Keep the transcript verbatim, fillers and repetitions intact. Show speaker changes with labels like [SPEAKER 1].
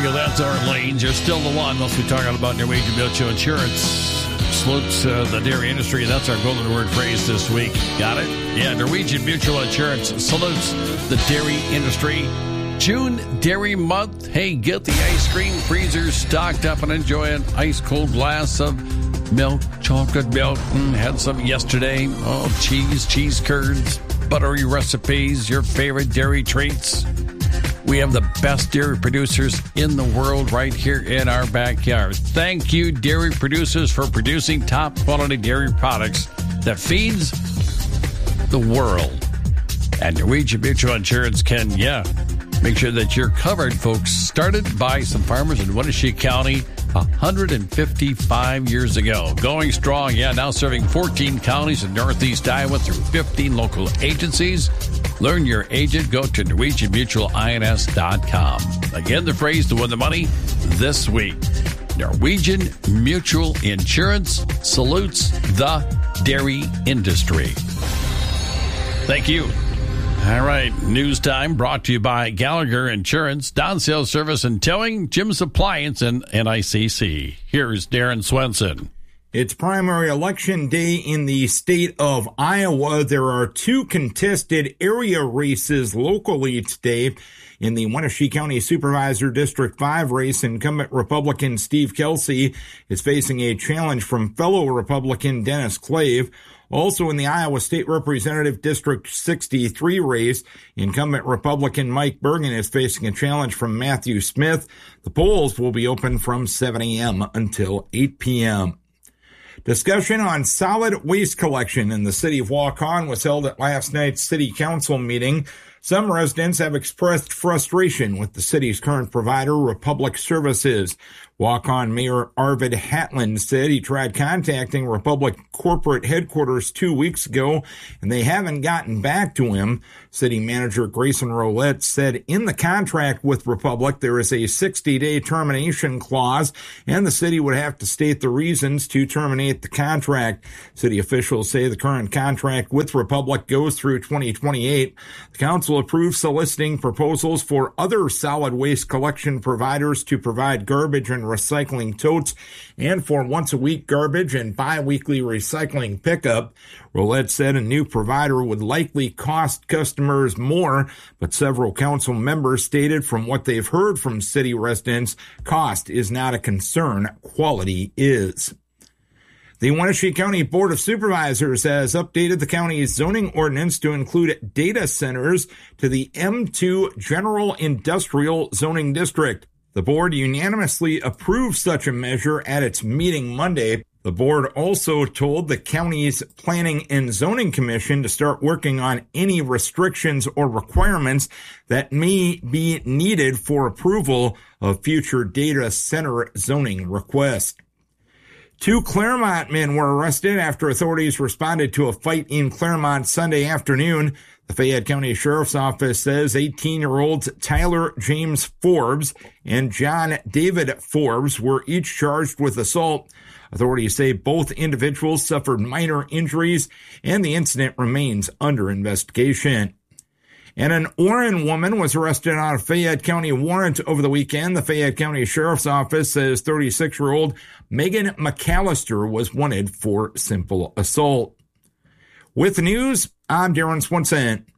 [SPEAKER 1] you go. That's our lanes. You're still the one. Mostly talking about Norwegian Mutual Insurance. Salutes uh, the dairy industry. That's our golden word phrase this week. Got it? Yeah, Norwegian Mutual Insurance salutes the dairy industry. June Dairy Month. Hey, get the ice cream freezer stocked up and enjoy an ice-cold glass of milk, chocolate milk. Mm, had some yesterday. Oh, cheese, cheese curds, buttery recipes, your favorite dairy treats. We have the best dairy producers in the world right here in our backyard. Thank you, dairy producers, for producing top-quality dairy products that feeds the world. And Norwegian Mutual Insurance can, yeah, make sure that you're covered, folks. Started by some farmers in Wenatchee County one hundred fifty-five years ago. Going strong, yeah, now serving fourteen counties in Northeast Iowa through fifteen local agencies. Learn your agent. Go to Norwegian Mutual Ins dot com. Again, the phrase to win the money this week. Norwegian Mutual Insurance salutes the dairy industry. Thank you. All right, news time brought to you by Gallagher Insurance, Don Sales Service and Towing, Jim's Appliance, and N I C C. Here's Darren Swenson.
[SPEAKER 2] It's primary election day in the state of Iowa. There are two contested area races locally today. In the Wenatchee County Supervisor District five race, incumbent Republican Steve Kelsey is facing a challenge from fellow Republican Dennis Clave. Also in the Iowa State Representative District sixty-three race, incumbent Republican Mike Bergen is facing a challenge from Matthew Smith. The polls will be open from seven a.m. until eight p.m. Discussion on solid waste collection in the city of Waukon was held at last night's city council meeting. Some residents have expressed frustration with the city's current provider, Republic Services. Waukon Mayor Arvid Hatland said he tried contacting Republic corporate headquarters two weeks ago, and they haven't gotten back to him. City Manager Grayson Rolette said in the contract with Republic there is a sixty-day termination clause, and the city would have to state the reasons to terminate the contract. City officials say the current contract with Republic goes through twenty twenty-eight. The council approved soliciting proposals for other solid waste collection providers to provide garbage and recycling totes and for once-a-week garbage and bi-weekly recycling pickup. Rolette said a new provider would likely cost customers more, but several council members stated from what they've heard from city residents, cost is not a concern, quality is. The Wenatchee County Board of Supervisors has updated the county's zoning ordinance to include data centers to the M two General Industrial Zoning District. The board unanimously approved such a measure at its meeting Monday. The board also told the county's Planning and Zoning Commission to start working on any restrictions or requirements that may be needed for approval of future data center zoning requests. Two Claremont men were arrested after authorities responded to a fight in Claremont Sunday afternoon. The Fayette County Sheriff's Office says eighteen-year-olds Tyler James Forbes and John David Forbes were each charged with assault. Authorities say both individuals suffered minor injuries, and the incident remains under investigation. And an Warren woman was arrested on a Fayette County warrant over the weekend. The Fayette County Sheriff's Office says thirty-six-year-old Megan McAllister was wanted for simple assault. With the news, I'm Darren Swenson.